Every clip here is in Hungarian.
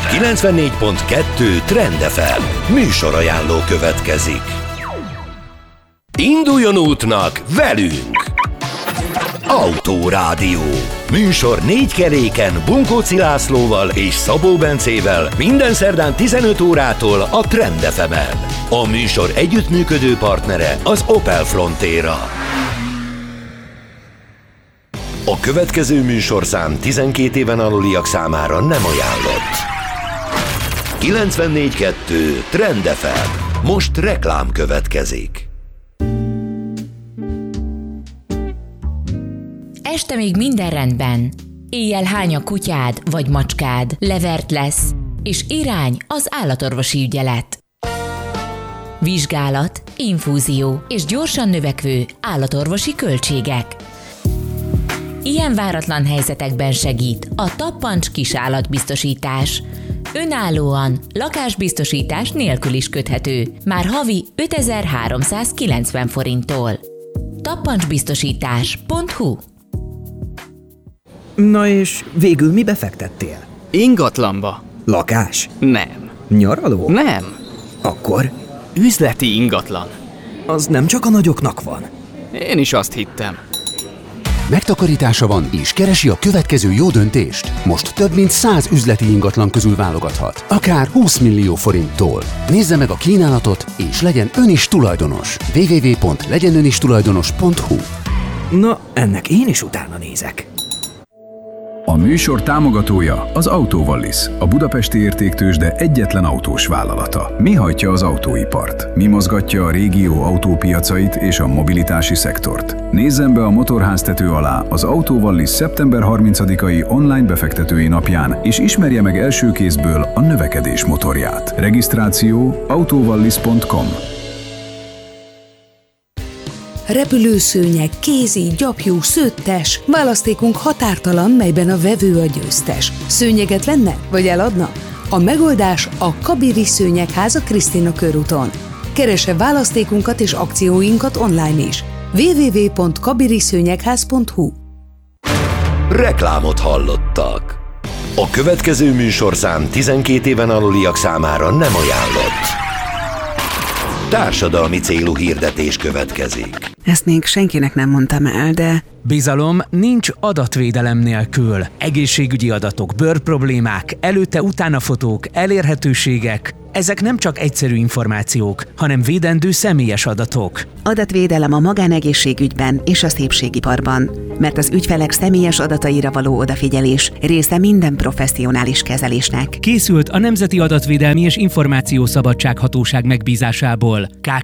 94.2 Trend FM műsorajánló következik. Induljon útnak velünk! Autórádió. Műsor 4 keréken Bunkóci Lászlóval és Szabó Bencével minden szerdán 15 órától a Trend FM-en. A műsor együttműködő partnere az Opel Frontera. A következő műsorszám 12 éven aluliak számára nem ajánlott. 94.2 Trend FM. Most reklám következik. Este még minden rendben. Éjjel hány a kutyád vagy macskád, levert lesz, és irány az állatorvosi ügyelet. Vizsgálat, infúzió és gyorsan növekvő állatorvosi költségek. Ilyen váratlan helyzetekben segít a Tappancs kisállatbiztosítás. Önállóan, lakásbiztosítás nélkül is köthető, már havi 5390 forinttól. Tappancsbiztosítás.hu. Na és végül mibe fektettél? Ingatlanba. Lakás? Nem. Nyaraló? Nem. Akkor? Üzleti ingatlan. Az nem csak a nagyoknak van. Én is azt hittem. Megtakarítása van és keresi a következő jó döntést? Most több mint 100 üzleti ingatlan közül válogathat. Akár 20 millió forinttól. Nézze meg a kínálatot és legyen ön is tulajdonos. www.legyenönistulajdonos.hu. Na, ennek én is utána nézek. A műsor támogatója az Autovallis, a budapesti értéktőzsde egyetlen autós vállalata. Mi hajtja az autóipart? Mi mozgatja a régió autópiacait és a mobilitási szektort? Nézzen be a motorháztető alá az Autovallis szeptember 30-ai online befektetői napján, és ismerje meg első kézből a növekedés motorját. Regisztráció autovallis.com. Repülőszőnyeg, kézi, gyapjú, szőttes, választékunk határtalan, melyben a vevő a győztes. Szőnyeget venne, vagy eladna? A megoldás a Kabiri Szőnyegház a Krisztina körúton. Keresse választékunkat és akcióinkat online is. www.kabiriszőnyegház.hu. Reklámot hallottak. A következő műsorszám 12 éven aluliak számára nem ajánlott. Társadalmi célú hirdetés következik. Ezt még senkinek nem mondtam el, de... Bizalom nincs adatvédelem nélkül. Egészségügyi adatok, bőrproblémák, előtte-utána fotók, elérhetőségek. Ezek nem csak egyszerű információk, hanem védendő személyes adatok. Adatvédelem a magánegészségügyben és a szépségiparban, mert az ügyfelek személyes adataira való odafigyelés része minden professzionális kezelésnek. Készült a Nemzeti Adatvédelmi és Információszabadsághatóság megbízásából.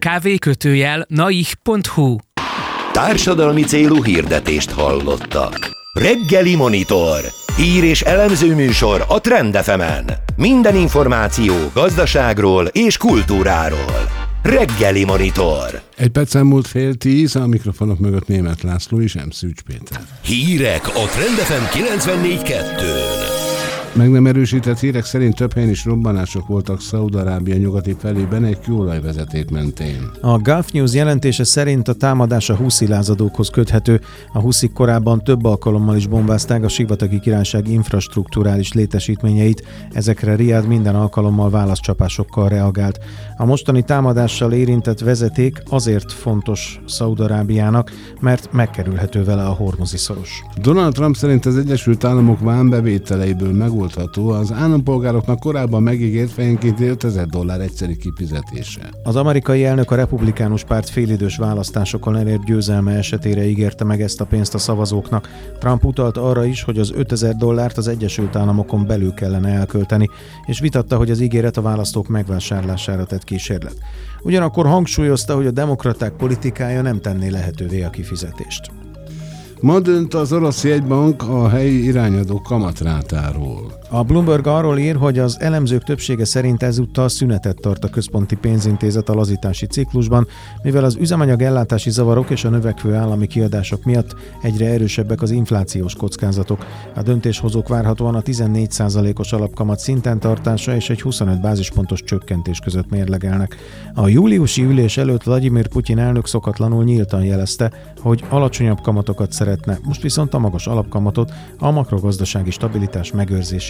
kkv.naih.hu. Társadalmi célú hirdetést hallottak. Reggeli Monitor. Hír és elemző műsor a Trend FM-en. Minden információ gazdaságról és kultúráról. Reggeli Monitor. Egy percen múlt 9:30, a mikrofonok mögött Németh László és M. Szűcs Péter. Hírek a Trend FM 94.2-n. Meg nem erősített hírek szerint több helyen is robbanások voltak Szaúd-Arábia nyugati felében egy kőolajvezeték mentén. A Gulf News jelentése szerint a támadás a huszi lázadókhoz köthető. A huszik korábban több alkalommal is bombázták a sivatagi királyság infrastrukturális létesítményeit. Ezekre Riad minden alkalommal válaszcsapásokkal reagált. A mostani támadással érintett vezeték azért fontos Szaúd-Arábiának, mert megkerülhető vele a Hormuzi szoros. Donald Trump szerint az Egyesült Államok vámbevételeiből megoldható az állampolgároknak korábban megígért fejenként $5000 egyszeri kifizetése. Az amerikai elnök a republikánus párt félidős választásokon elért győzelme esetére ígérte meg ezt a pénzt a szavazóknak. Trump utalt arra is, hogy az $5000 az Egyesült Államokon belül kellene elkölteni, és vitatta, hogy az ígéret a választók megvásárlására tett kísérlet. Ugyanakkor hangsúlyozta, hogy a demokraták politikája nem tenné lehetővé a kifizetést. Ma dönt az orosz jegybank a helyi irányadó kamatrátáról. A Bloomberg arról ír, hogy az elemzők többsége szerint ezúttal szünetet tart a központi pénzintézet a lazítási ciklusban, mivel az üzemanyag ellátási zavarok és a növekvő állami kiadások miatt egyre erősebbek az inflációs kockázatok. A döntéshozók várhatóan a 14%-os alapkamat szinten tartása és egy 25 bázispontos csökkentés között mérlegelnek. A júliusi ülés előtt Vladimir Putyin elnök szokatlanul nyíltan jelezte, hogy alacsonyabb kamatokat szeretne, most viszont a magas alapkamatot a makrogazdasági stabilitás megőrzésére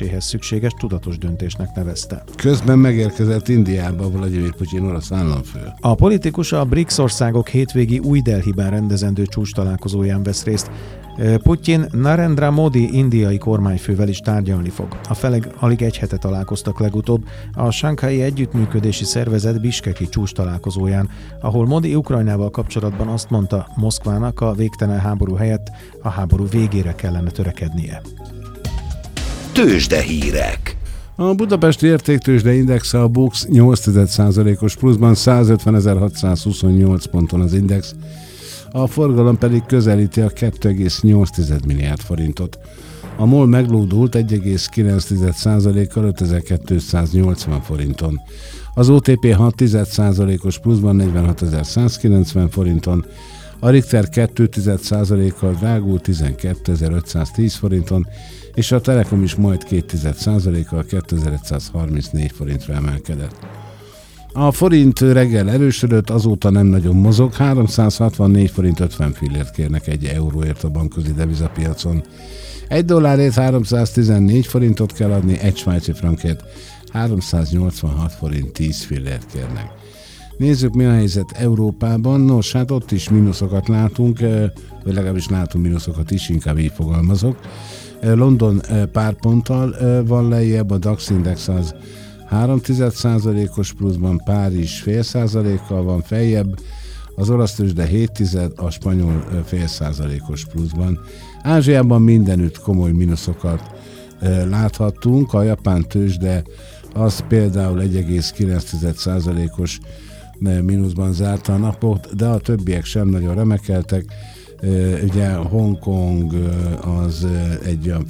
eléréséhez szükséges tudatos döntésnek nevezte. Közben megérkezett Indiába Vladimir Putyin orosz államfő. A politikus a BRICS országok hétvégi új Delhiben rendezendő csúcstalálkozóján vesz részt. Putyin Narendra Modi indiai kormányfővel is tárgyalni fog. A felek alig egy hete találkoztak legutóbb a Sanghai Együttműködési Szervezet biskeki csúcstalálkozóján, ahol Modi Ukrajnával kapcsolatban azt mondta, Moszkvának a végtelen háború helyett a háború végére kellene törekednie. Tőzsdehírek. A budapesti értéktőzsde indexe a BUX 0,8%-os pluszban 150.628 ponton az index, a forgalom pedig közelíti a 2,8 milliárd forintot. A MOL meglódult 1,9%-kal 5280 forinton. Az OTP 6,1%-os pluszban 46.190 forinton, a Richter 2,1%-kal drágult 12.510 forinton, és a Telekom is majd 2,1%-kal 2134 forintra emelkedett. A forint reggel erősödött, azóta nem nagyon mozog, 364 forint 50 fillért kérnek egy euróért a bankközi devizapiacon. Egy dollárért 314 forintot kell adni, egy svájci frankért 386 forint 10 fillért kérnek. Nézzük, mi a helyzet Európában. Nos, hát ott is mínuszokat látunk, vagy legalábbis látunk mínuszokat is, inkább így fogalmazok. London pár ponttal van lejjebb, a DAX index az 0,3%-os pluszban, Párizs 0,5%-kal van feljebb, az olasz tőzsde 0,7, a spanyol 0,5%-os pluszban. Ázsiában mindenütt komoly mínuszokat láthattunk, a japán tőzsde az például 1,9%-os mínuszban zárta a napot, de a többiek sem nagyon remekeltek. Ugye Hongkong az egy olyan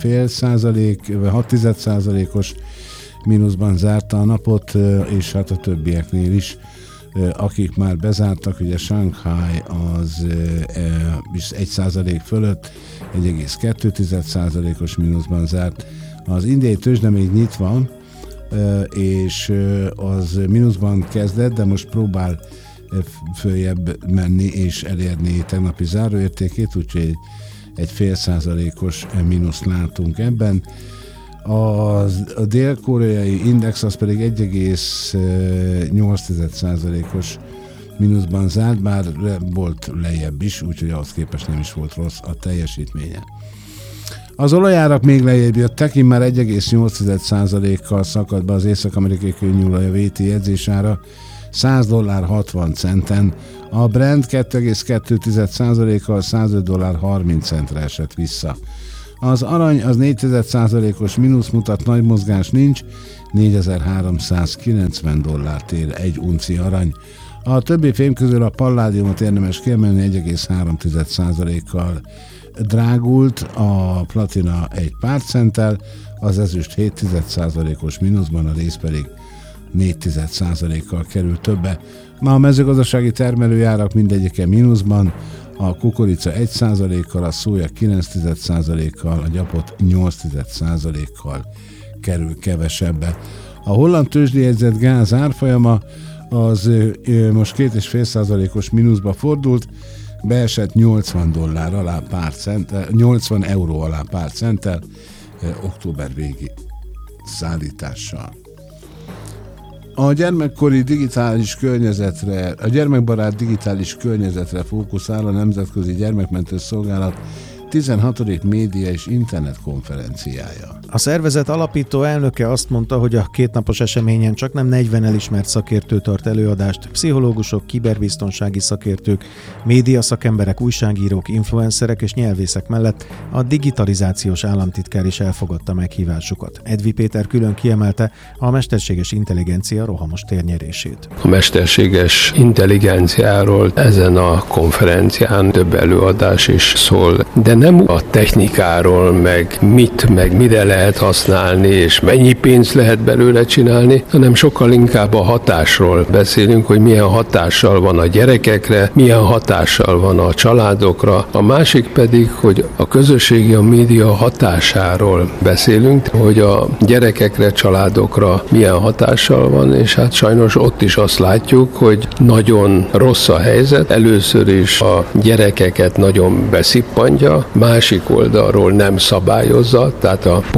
0,5%-os mínuszban zárta a napot, és hát a többieknél is, akik már bezártak, ugye Shanghai az is 1% fölött, 1,2%-os mínuszban zárt. Az indiai tőzsde még nyitva, és az mínuszban kezdett, de most próbál följebb menni és elérni tegnapi záróértékét, úgyhogy egy 0,5%-os mínuszt látunk ebben. A dél-koreai index az pedig 1,8%-os mínuszban zárt, bár volt lejjebb is, úgyhogy ahhoz képest nem is volt rossz a teljesítménye. Az olajárak még lejjebb jöttek, immár 1,8%-kal szakadt be az észak-amerikai kőnyúlaj a VT jegyzésára, $100.60, a Brent 2,2%-kal $105.30 esett vissza. Az arany az 0,4%-os mínusz mutat, nagy mozgás nincs, $4.390 ér egy unci arany. A többi fém közül a palládiumot érdemes kiemelni, 1,3%-kal drágult, a platina egy pár centtel, az ezüst 0,7%-os mínuszban, a rész pedig 0,4%-kal kerül többe. Ma a mezőgazdasági termelőjárak mindegyike mínuszban, a kukorica 1%-kal, a szója 9%-kal, a gyapot 8%-kal kerül kevesebbe. A holland tőzsdéjegyzett gáz árfolyama az most 2,5%-os mínuszba fordult, beesett $80 alá pár centtel, 80 euró alá pár centtel, október végi szállítással. A gyermekkori digitális környezetre, a gyermekbarát digitális környezetre fókuszál a Nemzetközi Gyermekmentő Szolgálat 16. média és internet konferenciája. A szervezet alapító elnöke azt mondta, hogy a kétnapos eseményen csaknem 40 elismert szakértő tart előadást, pszichológusok, kiberbiztonsági szakértők, média szakemberek, újságírók, influencerek és nyelvészek mellett a digitalizációs államtitkár is elfogadta meghívásukat. Edvi Péter külön kiemelte a mesterséges intelligencia rohamos térnyerését. A mesterséges intelligenciáról ezen a konferencián több előadás is szól, de nem a technikáról, meg mire lehet használni, és mennyi pénzt lehet belőle csinálni, hanem sokkal inkább a hatásról beszélünk, hogy milyen hatással van a gyerekekre, milyen hatással van a családokra. A másik pedig, hogy a közösségi, a média hatásáról beszélünk, hogy a gyerekekre, családokra milyen hatással van, és hát sajnos ott is azt látjuk, hogy nagyon rossz a helyzet. Először is a gyerekeket nagyon beszippantja, másik oldalról nem szabályozza, tehát a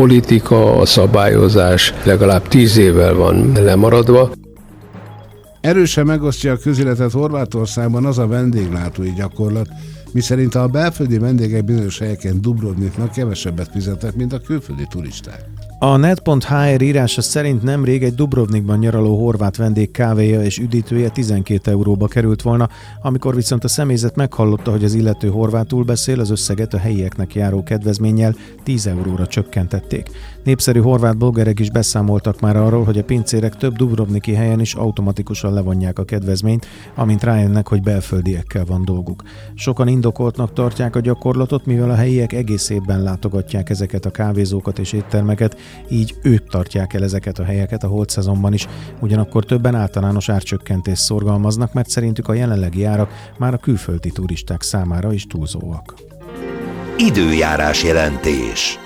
politika, a szabályozás legalább 10 évvel van lemaradva. Erősen megosztja a közéletet Horvátországban az a vendéglátói gyakorlat, miszerint a belföldi vendégek bizonyos helyeken Dubrovniknak kevesebbet fizetnek, mint a külföldi turisták. A net.hr írása szerint nemrég egy Dubrovnikban nyaraló horvát vendég kávéja és üdítője 12 euróba került volna, amikor viszont a személyzet meghallotta, hogy az illető horvátul beszél, az összeget a helyieknek járó kedvezménnyel 10 euróra csökkentették. Népszerű horvát bloggerek is beszámoltak már arról, hogy a pincérek több dubrovniki helyen is automatikusan levonják a kedvezményt, amint rájönnek, hogy belföldiekkel van dolguk. Sokan indokoltnak tartják a gyakorlatot, mivel a helyiek egész évben látogatják ezeket a kávézókat és éttermeket, így ők tartják el ezeket a helyeket a holt szezonban is. Ugyanakkor többen általános árcsökkentést szorgalmaznak, mert szerintük a jelenlegi árak már a külföldi turisták számára is túlzóak. Időjárás jelentés.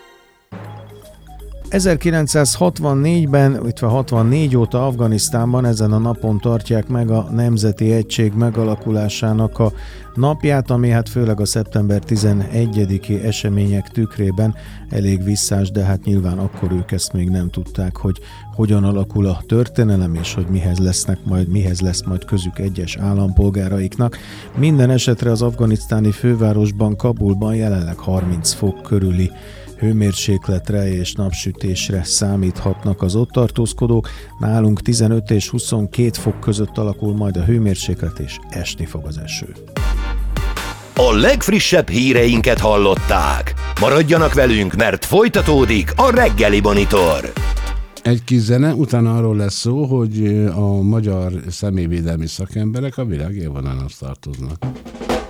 1964-ben, illetve 64 óta Afganisztánban ezen a napon tartják meg a Nemzeti Egység megalakulásának a napját, ami hát főleg a szeptember 11-i események tükrében elég visszás, de hát nyilván akkor ők ezt még nem tudták, hogy hogyan alakul a történelem, és hogy mihez lesz majd közük egyes állampolgáraiknak. Minden esetre az afganisztáni fővárosban, Kabulban jelenleg 30 fok körüli hőmérsékletre és napsütésre számíthatnak az ott tartózkodók. Nálunk 15 és 22 fok között alakul majd a hőmérséklet, és esni fog az eső. A legfrissebb híreinket hallották. Maradjanak velünk, mert folytatódik a Reggeli Monitor. Egy kis zene, utána arról lesz szó, hogy a magyar személyvédelmi szakemberek a világ élvonalához tartoznak.